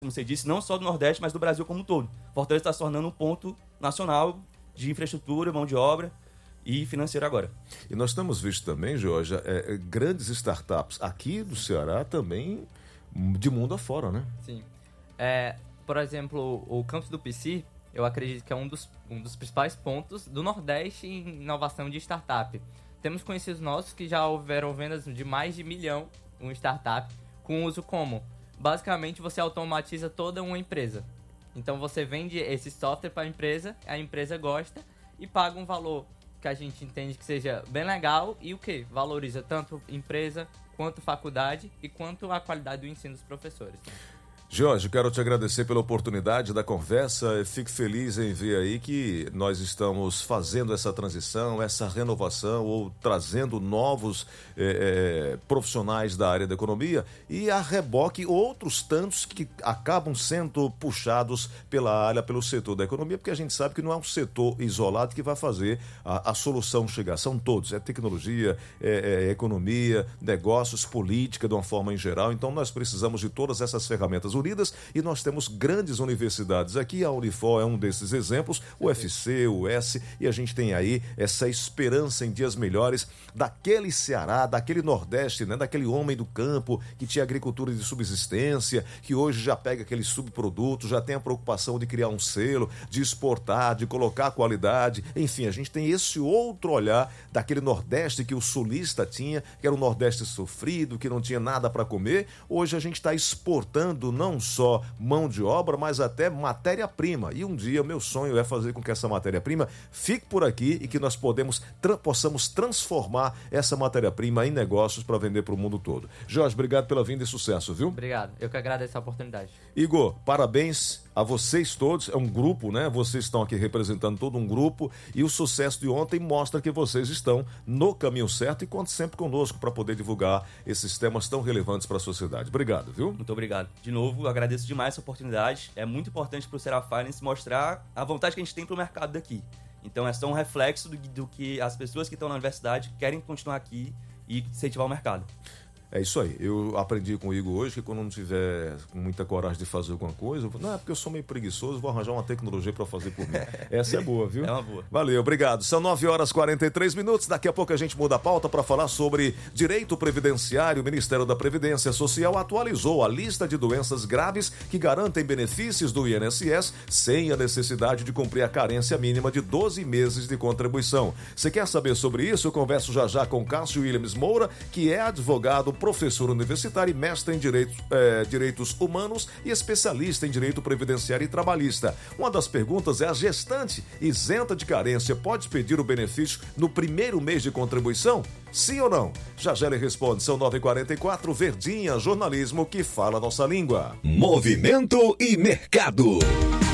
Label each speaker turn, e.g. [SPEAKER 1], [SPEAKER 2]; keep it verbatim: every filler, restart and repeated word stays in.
[SPEAKER 1] como você disse, não só do Nordeste, mas do Brasil como um todo. Fortaleza está se tornando um ponto nacional de infraestrutura, mão de obra e financeiro agora.
[SPEAKER 2] E nós temos visto também, Jorge, é, grandes startups aqui do Ceará também de mundo afora, né?
[SPEAKER 3] Sim. É, por exemplo, o campus do P C, eu acredito que é um dos, um dos principais pontos do Nordeste em inovação de startup. Temos conhecidos nossos que já houveram vendas de mais de milhão em um startup, com uso como? Basicamente, você automatiza toda uma empresa. Então, você vende esse software para a empresa, a empresa gosta e paga um valor que a gente entende que seja bem legal e o que? Valoriza tanto empresa, quanto faculdade e quanto a qualidade do ensino dos professores.
[SPEAKER 2] Jorge, quero te agradecer pela oportunidade da conversa. Fico feliz em ver aí que nós estamos fazendo essa transição, essa renovação ou trazendo novos eh, eh, profissionais da área da economia e a reboque outros tantos que acabam sendo puxados pela área, pelo setor da economia, porque a gente sabe que não é um setor isolado que vai fazer a, a solução chegar. São todos, é tecnologia, é, é economia, negócios, política de uma forma em geral. Então nós precisamos de todas essas ferramentas unidas e nós temos grandes universidades aqui, a Unifor é um desses exemplos, o U F C, o U S, e a gente tem aí essa esperança em dias melhores daquele Ceará, daquele Nordeste, né, daquele homem do campo que tinha agricultura de subsistência, que hoje já pega aquele subproduto, já tem a preocupação de criar um selo, de exportar, de colocar qualidade, enfim, a gente tem esse outro olhar daquele Nordeste que o sulista tinha, que era um Nordeste sofrido, que não tinha nada para comer. Hoje a gente está exportando não só mão de obra, mas até matéria-prima. E um dia, meu sonho é fazer com que essa matéria-prima fique por aqui e que nós podemos, tra- possamos transformar essa matéria-prima em negócios para vender para o mundo todo. Jorge, obrigado pela vinda e sucesso, viu?
[SPEAKER 3] Obrigado. Eu que agradeço a oportunidade.
[SPEAKER 2] Igor, parabéns a vocês todos. É um grupo, né? Vocês estão aqui representando todo um grupo e o sucesso de ontem mostra que vocês estão no caminho certo e contem sempre conosco para poder divulgar esses temas tão relevantes para a sociedade. Obrigado, viu?
[SPEAKER 1] Muito obrigado. De novo, eu agradeço demais essa oportunidade. É muito importante para o Ceará Finance mostrar a vontade que a gente tem para o mercado daqui. Então é só um reflexo do, do que as pessoas que estão na universidade querem continuar aqui e incentivar o mercado.
[SPEAKER 2] É isso aí. Eu aprendi com o Igor hoje que quando não tiver muita coragem de fazer alguma coisa, eu vou, não, é porque eu sou meio preguiçoso, vou arranjar uma tecnologia para fazer por mim. Essa é boa, viu?
[SPEAKER 1] É uma boa.
[SPEAKER 2] Valeu, obrigado. São nove horas e quarenta e três minutos. Daqui a pouco a gente muda a pauta para falar sobre direito previdenciário. O Ministério da Previdência Social atualizou a lista de doenças graves que garantem benefícios do I N S S sem a necessidade de cumprir a carência mínima de doze meses de contribuição. Você quer saber sobre isso? Eu converso já já com Cássio Williams Moura, que é advogado, professor universitário e mestre em direitos, eh, direitos humanos e especialista em direito previdenciário e trabalhista. Uma das perguntas é: a gestante isenta de carência pode pedir o benefício no primeiro mês de contribuição? Sim ou não? Já já ele responde. São nove e quarenta e quatro, Verdinha, jornalismo que fala a nossa língua.
[SPEAKER 4] Movimento e mercado.